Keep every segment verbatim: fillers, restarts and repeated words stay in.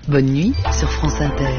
Bonne nuit sur France Inter.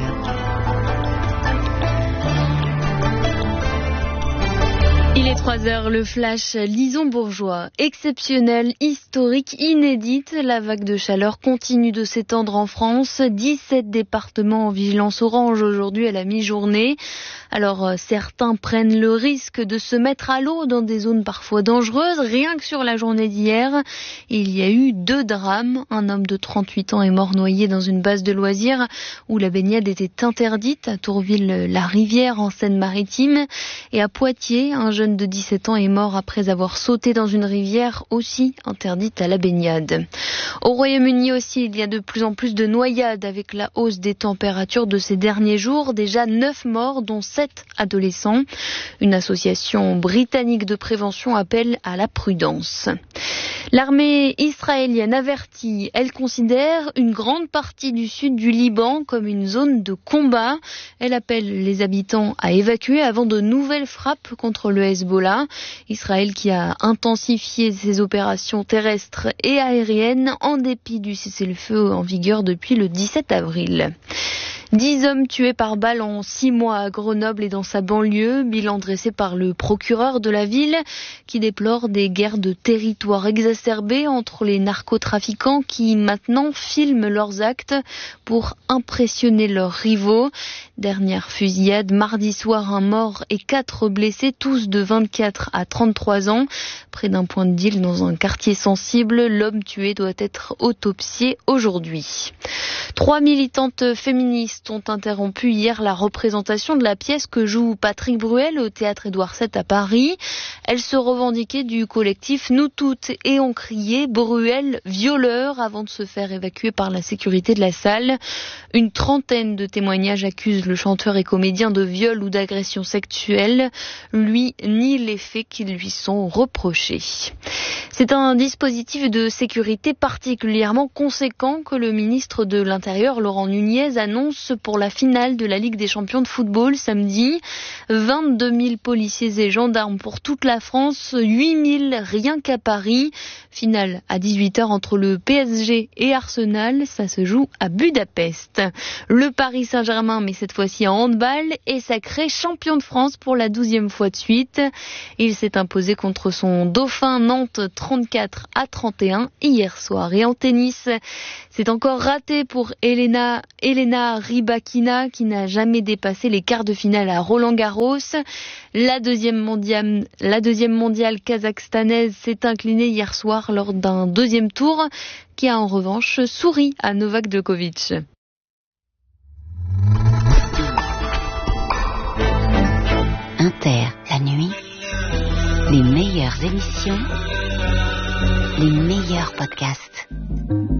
Il est trois heures, le flash Lison Bourgeois. Exceptionnelle, historique, inédite, la vague de chaleur continue de s'étendre en France. dix-sept départements en vigilance orange aujourd'hui à la mi-journée. Alors certains prennent le risque de se mettre à l'eau dans des zones parfois dangereuses. Rien que sur la journée d'hier, il y a eu deux drames. Un homme de trente-huit ans est mort noyé dans une base de loisirs où la baignade était interdite, à Tourville-la-Rivière en Seine-Maritime. Et à Poitiers, un jeune de dix-sept ans est mort après avoir sauté dans une rivière aussi interdite à la baignade. Au Royaume-Uni aussi, il y a de plus en plus de noyades avec la hausse des températures de ces derniers jours. Déjà neuf morts, dont sept adolescents. Une association britannique de prévention appelle à la prudence. L'armée israélienne avertit, elle considère une grande partie du sud du Liban comme une zone de combat. Elle appelle les habitants à évacuer avant de nouvelles frappes contre le Hezbollah. Israël qui a intensifié ses opérations terrestres et aériennes en dépit du cessez-le-feu en vigueur depuis le dix-sept avril. Dix hommes tués par balle en six mois à Grenoble et dans sa banlieue, bilan dressé par le procureur de la ville qui déplore des guerres de territoire exacerbées entre les narcotrafiquants qui maintenant filment leurs actes pour impressionner leurs rivaux. Dernière fusillade, mardi soir, un mort et quatre blessés, tous de vingt-quatre à trente-trois ans. Près d'un point de deal dans un quartier sensible, l'homme tué doit être autopsié aujourd'hui. Trois militantes féministes ont interrompu hier la représentation de la pièce que joue Patrick Bruel au théâtre Édouard sept à Paris. Elles se revendiquaient du collectif Nous Toutes et ont crié Bruel violeur avant de se faire évacuer par la sécurité de la salle. Une trentaine de témoignages accusent le chanteur et comédien de viol ou d'agression sexuelle. Lui nie les faits qui lui sont reprochés. C'est un dispositif de sécurité particulièrement conséquent que le ministre de l'Intérieur, Laurent Nunez, annonce pour la finale de la Ligue des champions de football samedi. vingt-deux mille policiers et gendarmes pour toute la France, huit mille rien qu'à Paris. Finale à dix-huit heures entre le P S G et Arsenal, ça se joue à Budapest. Le Paris Saint-Germain, mais cette fois-ci en handball, est sacré champion de France pour la douzième fois de suite. Il s'est imposé contre son dauphin Nantes trente-quatre à trente et un hier soir. Et en tennis, c'est encore raté pour Elena, Elena Rybakina qui n'a jamais dépassé les quarts de finale à Roland-Garros. La deuxième mondiale, la deuxième mondiale kazakhstanaise s'est inclinée hier soir lors d'un deuxième tour qui a en revanche souri à Novak Djokovic. Inter, la nuit, les meilleures émissions, les meilleurs podcasts.